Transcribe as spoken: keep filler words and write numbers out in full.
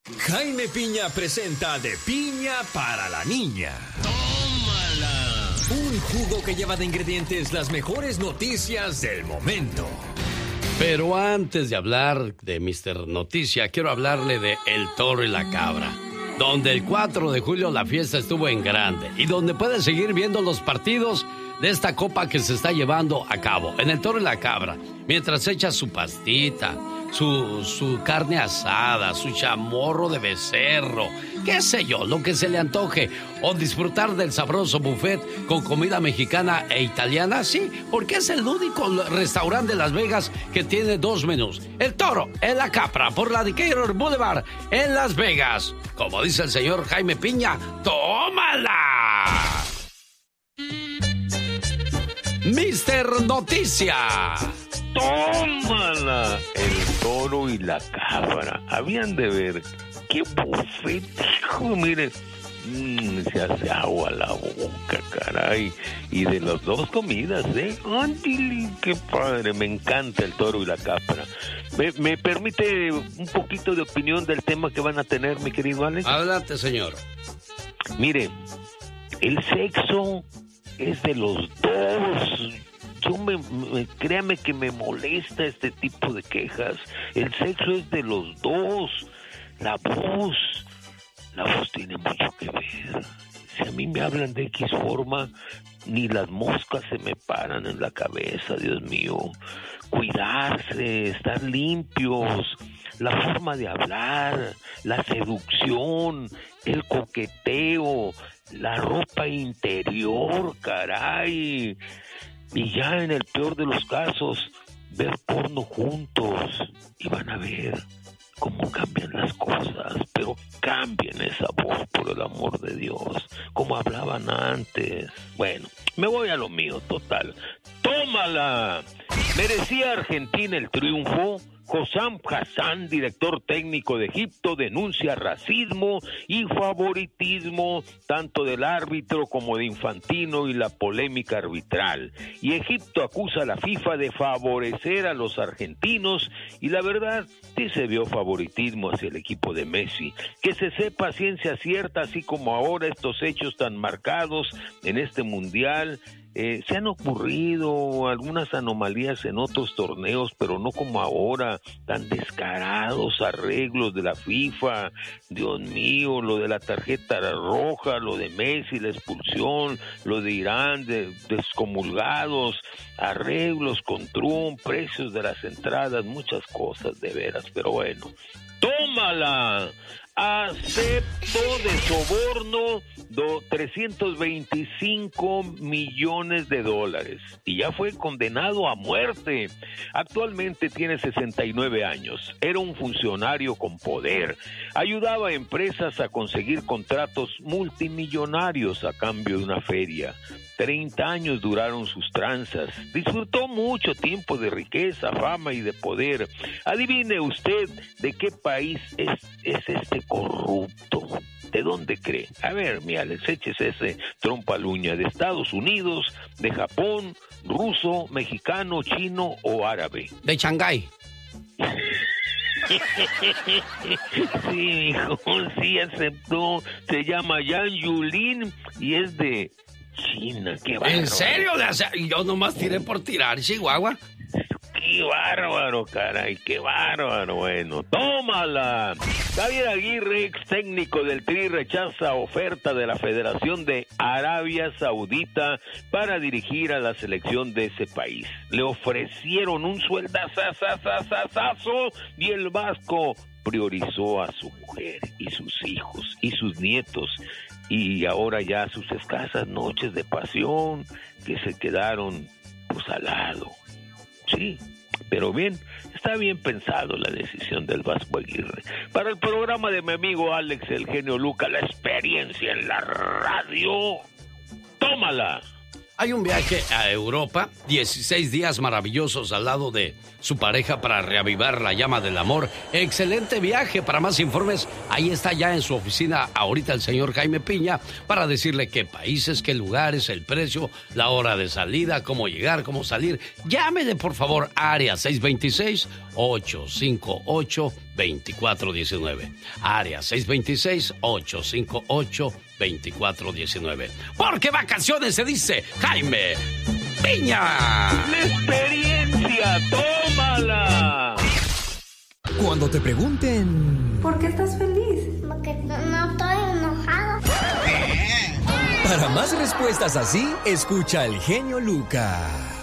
Jaime Piña presenta De Piña para la Niña. ¡Tómala! Un jugo que lleva de ingredientes las mejores noticias del momento. Pero antes de hablar de mister Noticia, quiero hablarle de El Toro y la Cabra, donde el cuatro de julio la fiesta estuvo en grande y donde puede seguir viendo los partidos de esta copa que se está llevando a cabo en El Toro y la Cabra, mientras echa su pastita, su, su carne asada, su chamorro de becerro, qué sé yo, lo que se le antoje, o disfrutar del sabroso buffet con comida mexicana e italiana, sí, porque es el único restaurante de Las Vegas que tiene dos menús, El Toro en la Cabra, por la Decatur Boulevard en Las Vegas. Como dice el señor Jaime Piña, ¡tómala! mister Noticia. ¡Tómala! El Toro y la Cabra. Habían de ver qué buffet, hijo, mire. Mmm, se hace agua la boca, caray. Y de las dos comidas, ¿eh? ¡Ay, qué padre! Me encanta El Toro y la Cabra. ¿Me, me permite un poquito de opinión del tema que van a tener, mi querido Alex? Adelante, señor. Mire, el sexo es de los dos. Yo me, me, créame que me molesta este tipo de quejas. El sexo es de los dos. La voz, la voz tiene mucho que ver. Si a mí me hablan de X forma, ni las moscas se me paran en la cabeza, Dios mío. Cuidarse, estar limpios, la forma de hablar, la seducción, el coqueteo, la ropa interior, caray. Y ya en el peor de los casos, ver porno juntos. Y van a ver cómo cambian las cosas. Pero cambien esa voz, por el amor de Dios. Como hablaban antes. Bueno, me voy a lo mío, total. ¡Tómala! ¿Merecía Argentina el triunfo? Hossam Hassan, director técnico de Egipto, denuncia racismo y favoritismo tanto del árbitro como de Infantino y la polémica arbitral. Y Egipto acusa a la FIFA de favorecer a los argentinos y la verdad sí se vio favoritismo hacia el equipo de Messi. Que se sepa ciencia cierta, así como ahora estos hechos tan marcados en este mundial. Eh, se han ocurrido algunas anomalías en otros torneos, pero no como ahora, tan descarados arreglos de la FIFA. Dios mío, lo de la tarjeta roja, lo de Messi, la expulsión, lo de Irán, de, descomulgados, arreglos con Trump, precios de las entradas, muchas cosas de veras, pero bueno. ¡Tómala! Acepto de soborno de trescientos veinticinco millones de dólares y ya fue condenado a muerte. Actualmente tiene sesenta y nueve años. Era un funcionario con poder. Ayudaba a empresas a conseguir contratos multimillonarios a cambio de una feria. treinta años duraron sus tranzas. Disfrutó mucho tiempo de riqueza, fama y de poder. Adivine usted de qué país es, es este corrupto. ¿De dónde cree? A ver, mi Alex, échese ese trompaluña. ¿De Estados Unidos, de Japón, ruso, mexicano, chino o árabe? De Shanghái. Sí, hijo, sí aceptó. Se llama Yang Yulin y es de China. Qué bárbaro. ¿En serio? Yo nomás tiré por tirar, Chihuahua. ¡Qué bárbaro, caray! ¡Qué bárbaro! Bueno, tómala. Javier Aguirre, ex técnico del Tri, rechaza oferta de la Federación de Arabia Saudita para dirigir a la selección de ese país. Le ofrecieron un sueldazazazazazo y el vasco priorizó a su mujer y sus hijos y sus nietos. Y ahora ya sus escasas noches de pasión que se quedaron pues al lado. Sí, pero bien, está bien pensado la decisión del Vasco Aguirre. Para el programa de mi amigo Alex, el genio Lucas, la experiencia en la radio, tómala. Hay un viaje a Europa, dieciséis días maravillosos al lado de su pareja para reavivar la llama del amor. Excelente viaje. Para más informes, ahí está ya en su oficina ahorita el señor Jaime Piña para decirle qué países, qué lugares, el precio, la hora de salida, cómo llegar, cómo salir. Llámele, por favor, área seis dos seis, ocho cinco ocho, dos cuatro uno nueve. Área seis dos seis, ocho cinco ocho, dos cuatro uno nueve. Porque vacaciones se dice Jaime Piña. ¡La experiencia! ¡Tómala! Cuando te pregunten... ¿Por qué estás feliz? Porque no, no estoy enojado. Para más respuestas así, escucha al genio Lucas.